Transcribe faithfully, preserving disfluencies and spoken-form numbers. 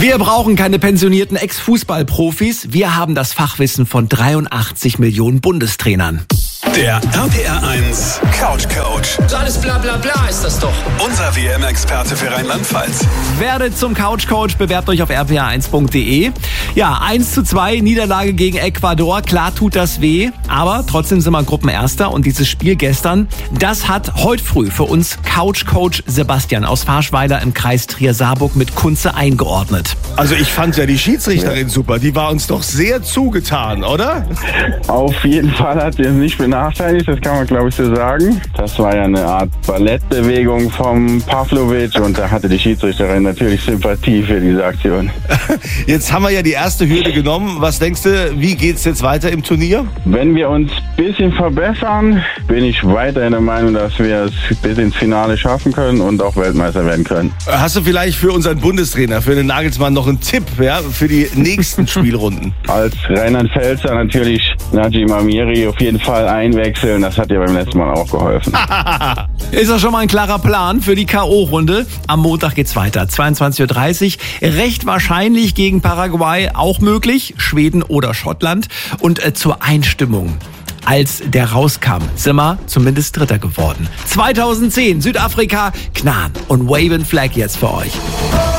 Wir brauchen keine pensionierten Ex-Fußballprofis. Wir haben das Fachwissen von dreiundachtzig Millionen Bundestrainern. Der R P R eins Couch Coach. So alles bla bla bla ist das doch. Unser W M-Experte für Rheinland-Pfalz. Werdet zum Couch Coach, bewerbt euch auf r p r eins punkt d e. Ja, eins zu zwei, Niederlage gegen Ecuador. Klar tut das weh, aber trotzdem sind wir Gruppenerster. Und dieses Spiel gestern, das hat heute früh für uns Couch Coach Sebastian aus Farschweiler im Kreis Trier-Saarburg mit Kunze eingeordnet. Also ich fand ja die Schiedsrichterin super. Die war uns doch sehr zugetan, oder? Auf jeden Fall hat sie uns nicht benachteiligt, das kann man glaube ich so sagen. Das war ja eine Art Ballettbewegung vom Pavlovic und da hatte die Schiedsrichterin natürlich Sympathie für diese Aktion. Jetzt haben wir ja die erste Hürde genommen. Was denkst du, wie geht's jetzt weiter im Turnier? Wenn wir uns ein bisschen verbessern, bin ich weiterhin der Meinung, dass wir es bis ins Finale schaffen können und auch Weltmeister werden können. Hast du vielleicht für unseren Bundestrainer, für den Nagelsmann noch einen Tipp, ja, für die nächsten Spielrunden? Als Rheinland-Pfälzer natürlich Najim Amiri auf jeden Fall einwechseln. Das hat ja beim letzten Mal auch geholfen. Ist doch schon mal ein klarer Plan für die K O-Runde. Am Montag geht's weiter. zweiundzwanzig Uhr dreißig. Recht wahrscheinlich gegen Paraguay auch möglich. Schweden oder Schottland. Und äh, zur Einstimmung. Als der rauskam, sind wir zumindest Dritter geworden. zweitausendzehn, Südafrika, Knaan und Wave and Flag jetzt für euch.